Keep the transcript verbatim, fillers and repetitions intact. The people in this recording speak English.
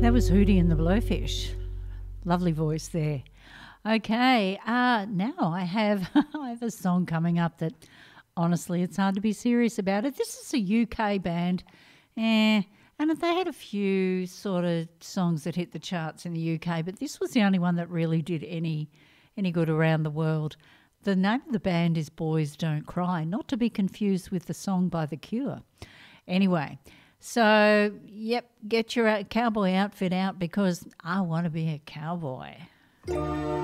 That was Hootie and the Blowfish. Lovely voice there. Okay, uh, now I have I have a song coming up that honestly it's hard to be serious about it. This is a U K band, eh, and they had a few sort of songs that hit the charts in the U K, but this was the only one that really did any any good around the world. The name of the band is Boys Don't Cry, not to be confused with the song by The Cure. Anyway, so, yep, get your cowboy outfit out because I want to be a cowboy.